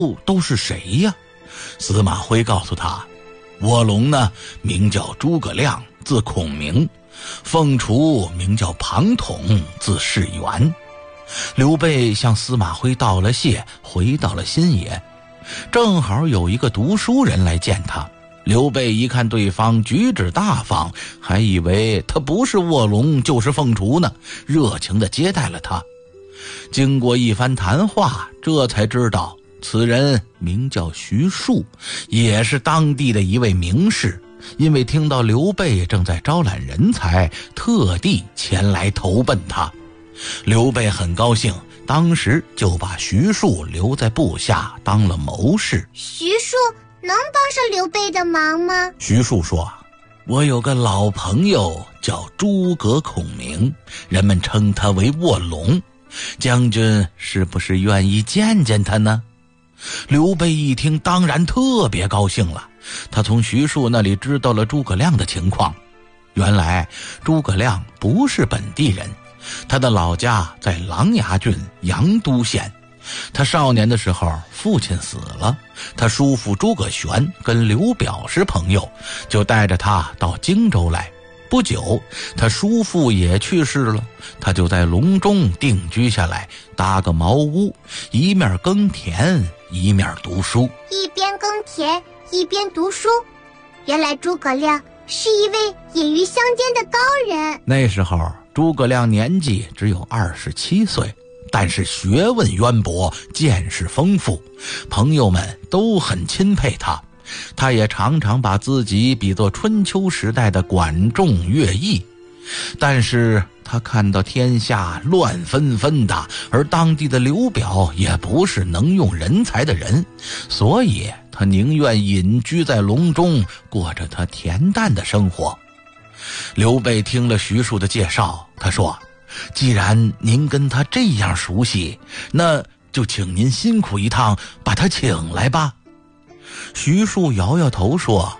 都是谁呀？司马徽告诉他，卧龙呢名叫诸葛亮，字孔明；凤雏名叫庞统，字士元。刘备向司马徽道了谢，回到了新野。正好有一个读书人来见他，刘备一看对方举止大方，还以为他不是卧龙就是凤雏呢，热情地接待了他。经过一番谈话，这才知道此人名叫徐庶，也是当地的一位名士，因为听到刘备正在招揽人才，特地前来投奔他。刘备很高兴，当时就把徐庶留在部下当了谋士。 徐庶能帮上刘备的忙吗？ 徐庶说，我有个老朋友叫诸葛孔明，人们称他为卧龙，将军是不是愿意见见他呢？刘备一听当然特别高兴了，他从徐庶那里知道了诸葛亮的情况。原来诸葛亮不是本地人，他的老家在琅琊郡阳都县。他少年的时候父亲死了，他叔父诸葛玄跟刘表是朋友，就带着他到荆州来。不久他叔父也去世了，他就在隆中定居下来，搭个茅屋，一面耕田一面读书。 一边耕田一边读书，原来诸葛亮是一位隐于乡间的高人。 那时候诸葛亮年纪只有27岁，但是学问渊博，见识丰富，朋友们都很钦佩他。他也常常把自己比作春秋时代的管仲、乐毅。但是他看到天下乱纷纷的，而当地的刘表也不是能用人才的人，所以他宁愿隐居在隆中，过着他恬淡的生活。刘备听了徐庶的介绍，他说，既然您跟他这样熟悉，那就请您辛苦一趟，把他请来吧。徐庶摇摇头说，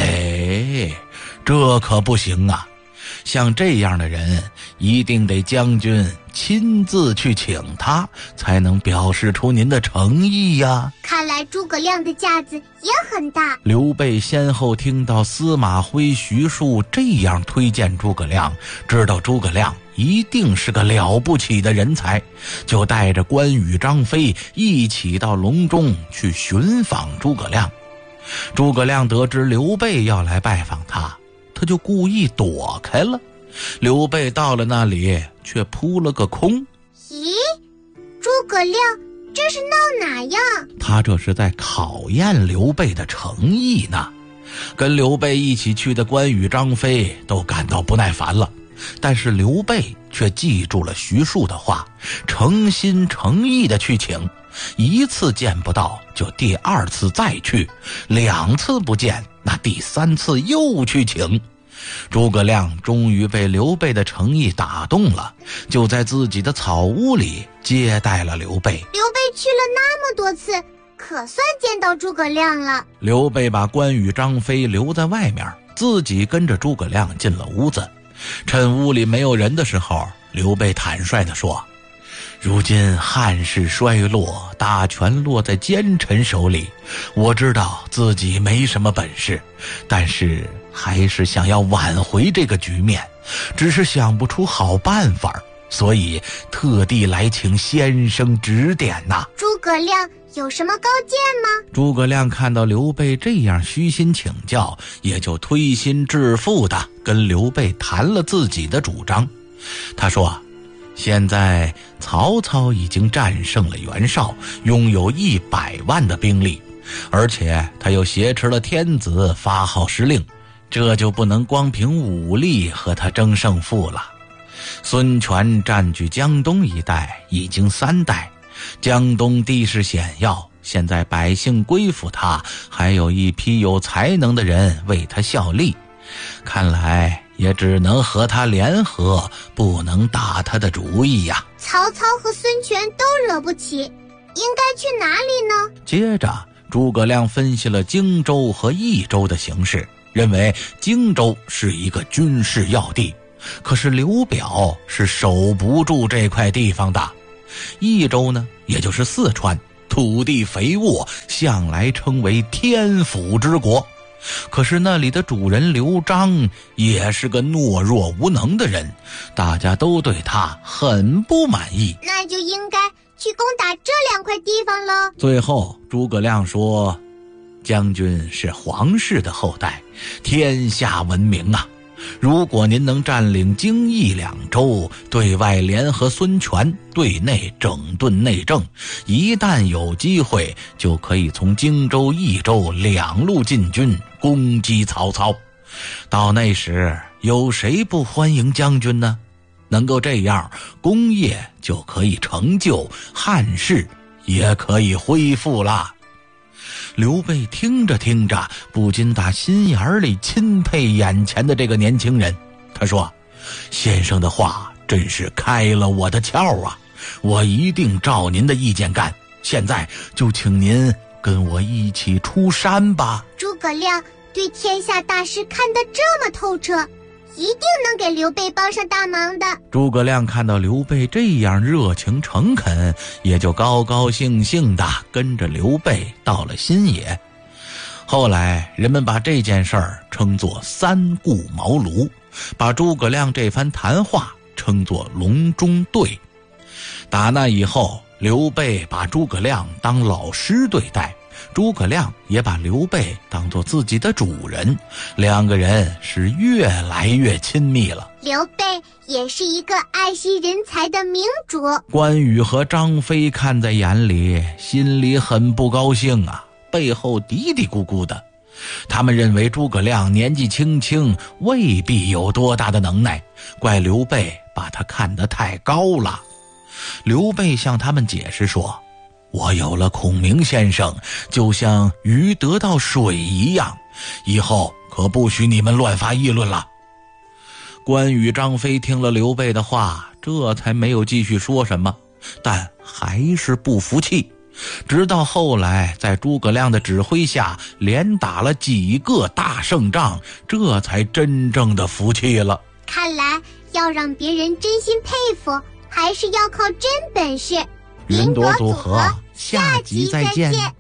这可不行啊，像这样的人一定得将军亲自去请他，才能表示出您的诚意呀。 看来诸葛亮的架子也很大。 刘备先后听到司马徽、徐庶这样推荐诸葛亮，知道诸葛亮一定是个了不起的人才，就带着关羽、张飞一起到隆中去寻访诸葛亮。诸葛亮得知刘备要来拜访他，他就故意躲开了。刘备到了那里，却扑了个空。 咦，诸葛亮这是闹哪样？ 他这是在考验刘备的诚意呢。跟刘备一起去的关羽、张飞都感到不耐烦了，但是刘备却记住了徐庶的话，诚心诚意的去请。一次见不到就第二次再去，2次不见，那第3次又去请。诸葛亮终于被刘备的诚意打动了，就在自己的草屋里接待了刘备。 刘备去了那么多次，可算见到诸葛亮了。 刘备把关羽、张飞留在外面，自己跟着诸葛亮进了屋子。趁屋里没有人的时候，刘备坦率地说，如今汉室衰落，大权落在奸臣手里，我知道自己没什么本事，但是还是想要挽回这个局面，只是想不出好办法，所以特地来请先生指点呐。 诸葛亮有什么高见吗？ 诸葛亮看到刘备这样虚心请教，也就推心置腹的跟刘备谈了自己的主张。他说，现在曹操已经战胜了袁绍，拥有100万的兵力，而且他又挟持了天子，发号施令，这就不能光凭武力和他争胜负了。孙权占据江东一带已经3代，江东地势险要，现在百姓归附他，还有一批有才能的人为他效力，看来也只能和他联合，不能打他的主意呀。 曹操和孙权都惹不起，应该去哪里呢？ 接着诸葛亮分析了荆州和益州的形势，认为荆州是一个军事要地，可是刘表是守不住这块地方的。益州呢，也就是四川， 土地肥沃，向来称为天府之国。可是那里的主人刘璋也是个懦弱无能的人，大家都对他很不满意， 那就应该去攻打这2块地方了。 最后诸葛亮说，将军是皇室的后代，天下闻名啊，如果您能占领荆益2州，对外联合孙权，对内整顿内政，一旦有机会，就可以从荆州、益州2路进军，攻击曹操。到那时，有谁不欢迎将军呢？能够这样，功业就可以成就，汉室也可以恢复了。刘备听着听着，不禁打心眼里钦佩眼前的这个年轻人。他说，先生的话真是开了我的窍啊，我一定照您的意见干，现在就请您跟我一起出山吧。 诸葛亮对天下大事看得这么透彻，一定能给刘备帮上大忙的。 诸葛亮看到刘备这样热情诚恳，也就高高兴兴地跟着刘备到了新野。后来人们把这件事儿称作3顾茅庐，把诸葛亮这番谈话称作隆中对。打那以后，刘备把诸葛亮当老师对待，诸葛亮也把刘备当作自己的主人，2个人是越来越亲密了。 刘备也是一个爱惜人才的明主。 关羽和张飞看在眼里，心里很不高兴啊，背后嘀嘀咕咕的。他们认为诸葛亮年纪轻轻，未必有多大的能耐，怪刘备把他看得太高了。刘备向他们解释说，我有了孔明先生，就像鱼得到水一样，以后可不许你们乱发议论了。关羽、张飞听了刘备的话，这才没有继续说什么，但还是不服气。直到后来在诸葛亮的指挥下连打了几个大胜仗，这才真正的服气了。 看来要让别人真心佩服，还是要靠真本事。 云朵组合，下集再见。